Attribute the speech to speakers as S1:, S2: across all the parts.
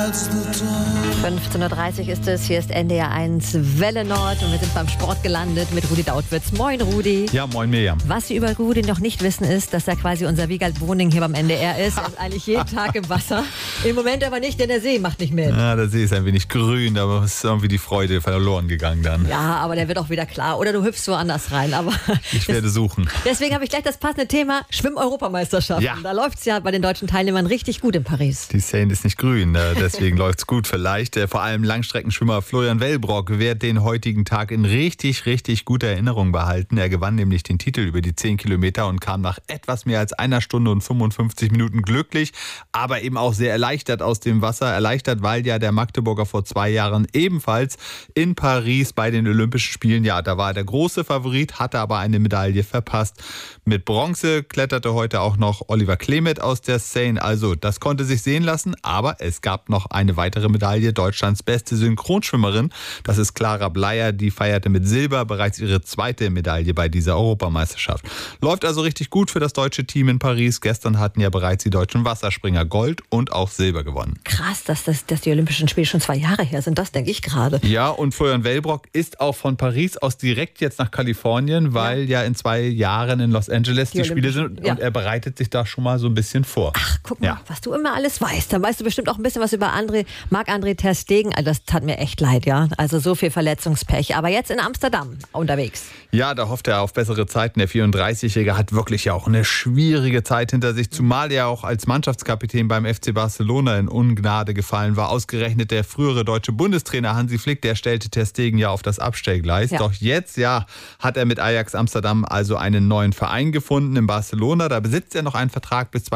S1: 15.30 Uhr ist es, hier ist NDR 1 Welle Nord und wir sind beim Sport gelandet mit Rudi Dautwitz. Moin Rudi.
S2: Ja, moin Mirjam.
S1: Was Sie über Rudi noch nicht wissen ist, dass er quasi unser Wiegald Boning hier beim NDR ist. Er ist eigentlich jeden Tag im Wasser. Im Moment aber nicht, denn der See macht nicht mit.
S2: Ja, der See ist ein wenig grün, aber es ist irgendwie die Freude verloren gegangen dann.
S1: Ja, aber der wird auch wieder klar. Oder du hüpfst woanders rein. Aber
S2: ich werde suchen.
S1: Deswegen habe ich gleich das passende Thema Schwimm-Europameisterschaften.
S2: Ja.
S1: Da läuft es ja bei den deutschen Teilnehmern richtig gut in Paris.
S2: Die Seine ist nicht grün, deswegen läuft es gut vielleicht. Vor allem Langstreckenschwimmer Florian Wellbrock wird den heutigen Tag in richtig guter Erinnerung behalten. Er gewann nämlich den Titel über die 10 Kilometer und kam nach etwas mehr als 1 Stunde und 55 Minuten glücklich, aber eben auch sehr erleichtert aus dem Wasser. Erleichtert, weil ja der Magdeburger vor 2 Jahren ebenfalls in Paris bei den Olympischen Spielen, ja, da war er der große Favorit, hatte aber eine Medaille verpasst. Mit Bronze kletterte heute auch noch Oliver Klemet aus der Seine. Also das konnte sich sehen lassen, aber es gab noch eine weitere Medaille. Deutschlands beste Synchronschwimmerin, das ist Clara Bleier, die feierte mit Silber bereits ihre 2. Medaille bei dieser Europameisterschaft. Läuft also richtig gut für das deutsche Team in Paris. Gestern hatten ja bereits die deutschen Wasserspringer Gold und auch Silber gewonnen.
S1: Krass, dass die Olympischen Spiele schon 2 Jahre her sind, das denke ich gerade.
S2: Ja, und Florian Wellbrock ist auch von Paris aus direkt jetzt nach Kalifornien, weil ja in 2 Jahren in Los Angeles die Spiele sind und er bereitet sich da schon mal so ein bisschen vor.
S1: Ach, guck mal, was du immer alles weißt. Dann weißt du bestimmt auch ein bisschen was über Marc-André ter Stegen. Also das tat mir echt leid, ja. Also so viel Verletzungspech. Aber jetzt in Amsterdam unterwegs.
S2: Ja, da hofft er auf bessere Zeiten. Der 34-Jährige hat wirklich ja auch eine schwierige Zeit hinter sich, zumal er auch als Mannschaftskapitän beim FC Barcelona in Ungnade gefallen war. Ausgerechnet der frühere deutsche Bundestrainer Hansi Flick, der stellte ter Stegen ja auf das Abstellgleis. Ja. Doch jetzt, hat er mit Ajax Amsterdam also einen neuen Verein gefunden in Barcelona. Da besitzt er noch einen Vertrag bis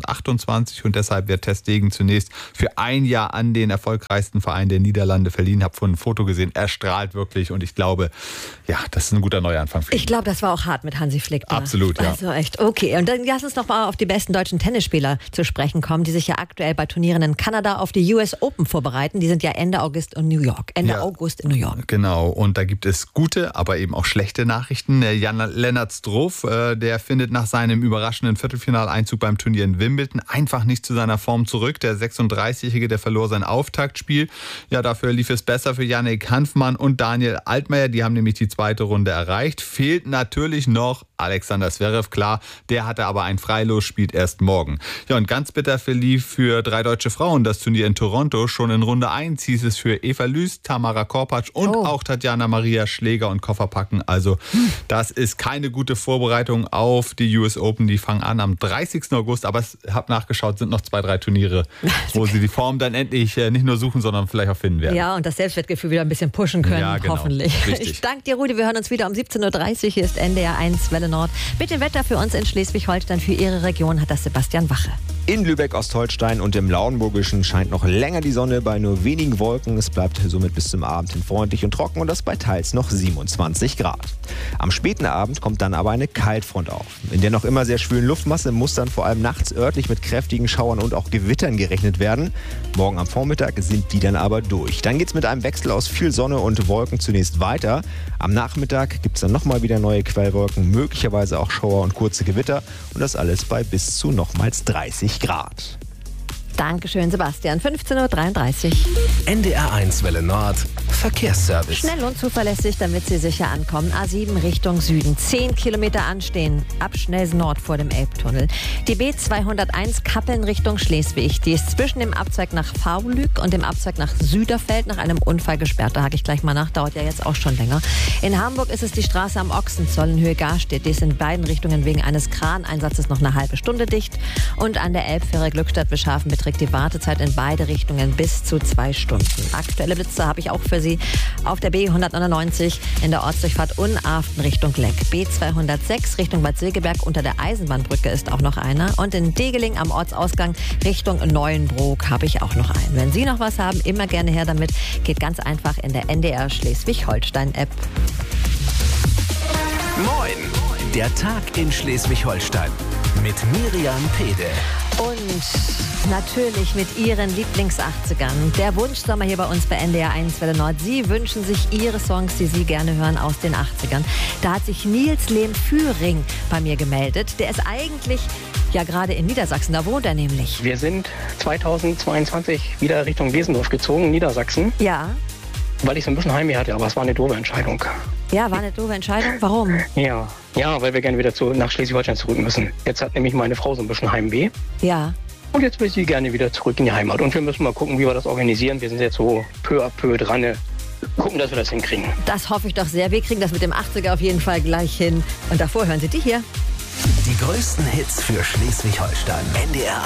S2: 2028 und deshalb wird ter Stegen zunächst für 1 Jahr an den erfolgreichsten Verein der Niederlande verliehen. Ich habe vorhin ein Foto gesehen, er strahlt wirklich und ich glaube, das ist ein guter Neuanfang für ihn.
S1: Ich glaube, das war auch hart mit Hansi Flick. Da.
S2: Absolut, ja.
S1: Also echt, okay. Und dann lass uns noch mal auf die besten deutschen Tennisspieler zu sprechen kommen, die sich ja aktuell bei Turnieren in Kanada auf die US Open vorbereiten. Die sind ja Ende August in New York.
S2: Genau, und da gibt es gute, aber eben auch schlechte Nachrichten. Jan-Lennart Struff, der findet nach seinem überraschenden Viertelfinaleinzug beim Turnier in Wimbledon einfach nicht zu seiner Form zurück. Der 36-Jährige, der verlor sein Auftaktspiel. Ja, dafür lief es besser für Yannick Hanfmann und Daniel Altmaier. Die haben nämlich die 2. Runde erreicht. Fehlt natürlich noch Alexander Zverev, klar. Der hatte aber ein Freilos, spielt erst morgen. Ja, und ganz bitter verlief für 3 deutsche Frauen das Turnier in Toronto. Schon in Runde 1 hieß es für Eva Lüß, Tamara Korpatsch und auch Tatjana Maria Schläger und Kofferpacken. Also das ist keine gute Vorbereitung auf die US Open. Die fangen an am 30. August, aber ich habe nachgeschaut, sind noch 2, 3 Turniere, wo sie die Form dann endlich nicht nur suchen, sondern vielleicht auch finden werden.
S1: Ja, und das Selbstwertgefühl wieder ein bisschen pushen können,
S2: ja, genau.
S1: Hoffentlich.
S2: Richtig.
S1: Ich danke dir, Rudi. Wir hören uns wieder um 17.30 Uhr. Hier ist NDR 1 Welle Nord. Mit dem Wetter für uns in Schleswig-Holstein, für Ihre Region hat das Sebastian Wache.
S3: In Lübeck-Ostholstein und im Lauenburgischen scheint noch länger die Sonne bei nur wenigen Wolken. Es bleibt somit bis zum Abend hin freundlich und trocken und das bei teils noch 27 Grad. Am späten Abend kommt dann aber eine Kaltfront auf. In der noch immer sehr schwülen Luftmasse muss dann vor allem nachts örtlich mit kräftigen Schauern und auch Gewittern gerechnet werden. Morgen am Vormittag sind die dann aber durch. Dann geht es mit einem Wechsel aus viel Sonne und Wolken zunächst weiter. Am Nachmittag gibt es dann nochmal wieder neue Quellwolken, möglicherweise auch Schauer und kurze Gewitter und das alles bei bis zu nochmals 30 Grad.
S1: Dankeschön, Sebastian. 15.33 Uhr.
S4: NDR 1 Welle Nord. Verkehrsservice.
S1: Schnell und zuverlässig, damit Sie sicher ankommen. A7 Richtung Süden. 10 Kilometer anstehen. Ab Schnelsen Nord vor dem Elbtunnel. Die B201 Kappeln Richtung Schleswig. Die ist zwischen dem Abzweig nach Faulück und dem Abzweig nach Süderfeld nach einem Unfall gesperrt. Da hake ich gleich mal nach. Dauert ja jetzt auch schon länger. In Hamburg ist es die Straße am Ochsenzoll in Höhe Garstedt. Die ist in beiden Richtungen wegen eines Kraneinsatzes noch eine halbe Stunde dicht. Und an der Elbfähre Glückstadt-Bischhafen beträgt die Wartezeit in beide Richtungen bis zu 2 Stunden. Aktuelle Blitze habe ich auch für Sie auf der B199 in der Ortsdurchfahrt Unaften Richtung Leck. B206 Richtung Bad Segeberg unter der Eisenbahnbrücke ist auch noch einer. Und in Degeling am Ortsausgang Richtung Neuenbrook habe ich auch noch einen. Wenn Sie noch was haben, immer gerne her damit. Geht ganz einfach in der NDR Schleswig-Holstein-App.
S4: Moin! Der Tag in Schleswig-Holstein mit Miriam Pede.
S1: Und natürlich mit Ihren Lieblings-80ern. Der Wunschsommer hier bei uns bei NDR 1 Welle Nord. Sie wünschen sich Ihre Songs, die Sie gerne hören aus den 80ern. Da hat sich Nils Lehm-Führing bei mir gemeldet. Der ist eigentlich Ja, gerade in Niedersachsen, da wohnt er nämlich.
S5: Wir sind 2022 wieder Richtung Wesendorf gezogen, Niedersachsen,
S1: Ja.
S5: weil ich so ein bisschen Heimweh hatte, aber es war eine doofe Entscheidung.
S1: Ja, war eine doofe Entscheidung. Warum?
S5: Ja, weil wir gerne wieder nach Schleswig-Holstein zurück müssen. Jetzt hat nämlich meine Frau so ein bisschen Heimweh.
S1: Ja.
S5: Und jetzt will sie gerne wieder zurück in die Heimat. Und wir müssen mal gucken, wie wir das organisieren. Wir sind jetzt so peu à peu dran. Gucken, dass wir das hinkriegen.
S1: Das hoffe ich doch sehr. Wir kriegen das mit dem 80er auf jeden Fall gleich hin. Und davor hören Sie die hier.
S4: Die größten Hits für Schleswig-Holstein. NDR